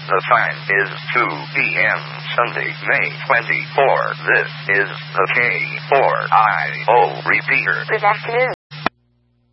The time is 2 p.m. Sunday, May 24. This is the K4IO repeater. Good afternoon.